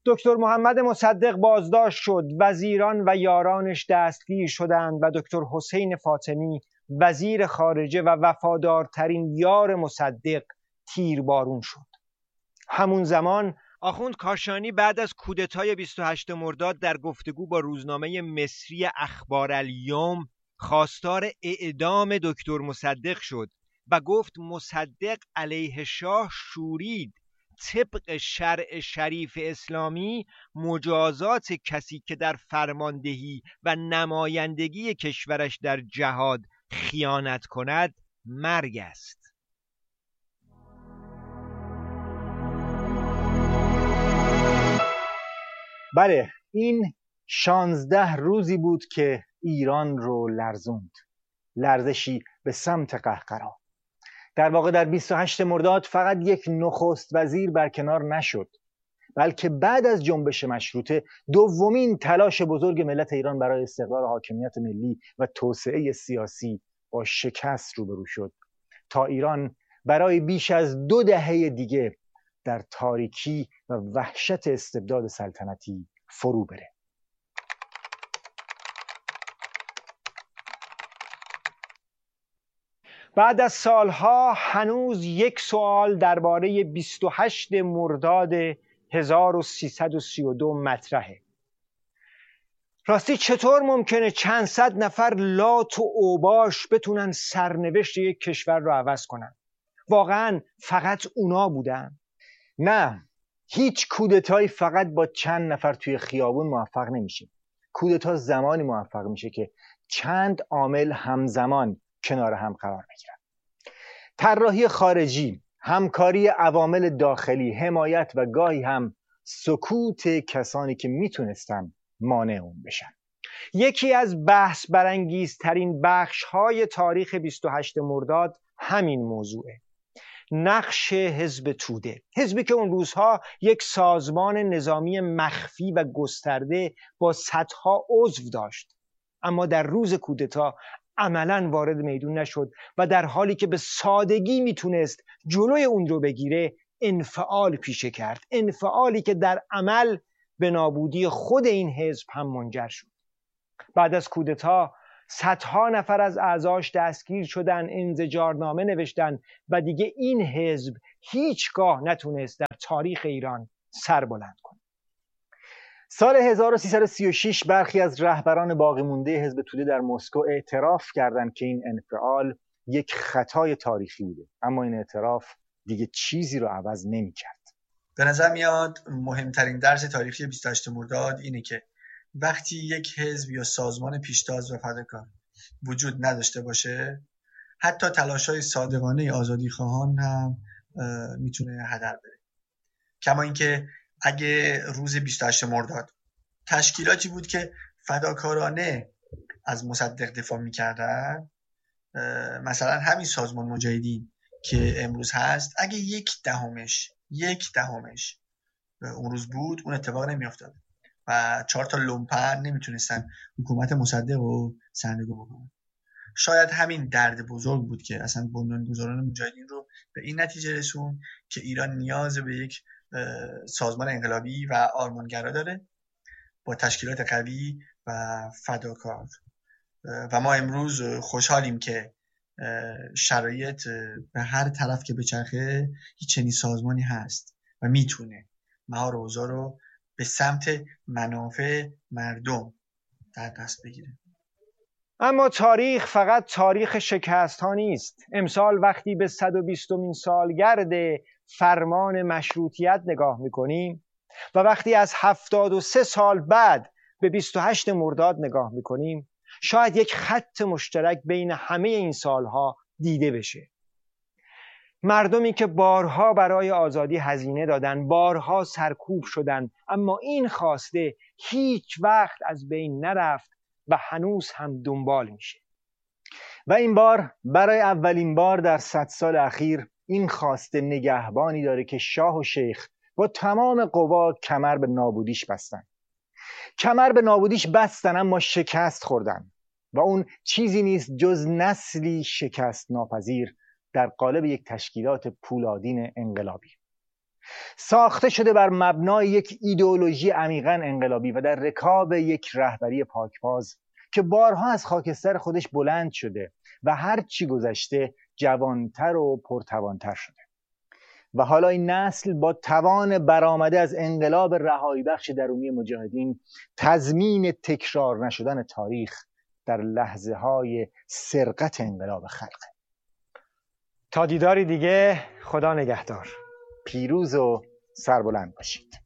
دکتر محمد مصدق بازداشت شد، وزیران و یارانش دستگیر شدند و دکتر حسین فاطمی وزیر خارجه و وفادارترین یار مصدق تیربارون شد. همون زمان آخوند کاشانی بعد از کودتای 28 مرداد در گفتگو با روزنامه مصری اخبار الیوم خواستار اعدام دکتر مصدق شد و گفت مصدق علیه شاه شورید. طبق شرع شریف اسلامی مجازات کسی که در فرماندهی و نمایندگی کشورش در جهاد خیانت کند مرگ است. بله، این 16 روزی بود که ایران رو لرزوند، لرزشی به سمت قهقرا. در واقع در 28 مرداد فقط یک نخست وزیر برکنار نشد، بلکه بعد از جنبش مشروطه دومین تلاش بزرگ ملت ایران برای استقرار حاکمیت ملی و توسعه سیاسی با شکست روبرو شد تا ایران برای بیش از 2 دهه دیگه در تاریکی و وحشت استبداد سلطنتی فرو بره. بعد از سالها هنوز یک سوال درباره 28 مرداد 1332 مطرحه. راستی چطور ممکنه چند صد نفر لات و اوباش بتونن سرنوشت یک کشور رو عوض کنن؟ واقعا فقط اونا بودن؟ نه، هیچ کودتایی فقط با چند نفر توی خیابون موفق نمیشه. کودتا زمانی موفق میشه که چند عامل همزمان کنار هم قرار بگیرن. طراحی خارجی، همکاری عوامل داخلی، حمایت و گاهی هم سکوت کسانی که میتونستن مانع اون بشن. یکی از بحث برانگیزترین بخش‌های تاریخ 28 مرداد همین موضوعه. نقش حزب توده، حزبی که اون روزها یک سازمان نظامی مخفی و گسترده با صدها عضو داشت، اما در روز کودتا عملاً وارد میدون نشد و در حالی که به سادگی میتونست جلوی اون رو بگیره انفعال پیشه کرد، انفعالی که در عمل به نابودی خود این حزب هم منجر شد. بعد از کودتا صدها نفر از اعضاش دستگیر شدن، انزجارنامه نوشتن و دیگه این حزب هیچگاه نتونست در تاریخ ایران سر بلند کنه. سال 1336 برخی از رهبران باقی مونده حزب توده در مسکو اعتراف کردند که این انفعال یک خطای تاریخی بوده، اما این اعتراف دیگه چیزی رو عوض نمی‌کرد. به نظر میاد مهمترین درس تاریخی 28 مرداد اینه که وقتی یک حزب یا سازمان پیشتاز و فداکار وجود نداشته باشه، حتی تلاش‌های صادقانه آزادیخواهان هم میتونه هدر بره. کما اینکه اگه روز 28 مرداد تشکیلاتی بود که فداکارانه از مصدق دفاع میکردن، مثلا همین سازمان مجاهدین که امروز هست، اگه یک دهمش اون روز بود، اون اتفاق نمیافتاد و 4 تا لومپن نمیتونستن حکومت مصدق رو سرنگون بکنن. شاید همین درد بزرگ بود که اصلا بنیانگذاران مجاهدین رو به این نتیجه رسون که ایران نیاز به یک سازمان انقلابی و آرمانگرا داره با تشکیلات قوی و فداکار. و ما امروز خوشحالیم که شرایط به هر طرف که بچرخه هیچ چنین سازمانی هست و میتونه مهار اوضاع رو به سمت منافع مردم در دست بگیره. اما تاریخ فقط تاریخ شکست ها نیست. امسال وقتی به 120مین سالگرد فرمان مشروطیت نگاه میکنیم و وقتی از 73 سال بعد به 28 مرداد نگاه میکنیم، شاید یک خط مشترک بین همه این سالها دیده بشه. مردمی که بارها برای آزادی هزینه دادن، بارها سرکوب شدن، اما این خواسته هیچ وقت از بین نرفت و هنوز هم دنبال میشه. و این بار برای اولین بار در 100 سال اخیر این خواسته نگهبانی داره که شاه و شیخ با تمام قوا کمر به نابودیش بستن. کمر به نابودیش بستن اما شکست خوردن و اون چیزی نیست جز نسلی شکست ناپذیر در قالب یک تشکیلات پولادین انقلابی. ساخته شده بر مبنای یک ایدئولوژی عمیقاً انقلابی و در رکاب یک رهبری پاکباز که بارها از خاکستر خودش بلند شده و هر چی گذشته جوانتر و پرتوانتر شده. و حالا این نسل با توان برآمده از انقلاب رهایی بخش درونی مجاهدین تضمین تکرار نشدن تاریخ در لحظه های سرقت انقلاب خلقه. تا دیداری دیگه، خدا نگهدار. پیروز و سربلند باشید.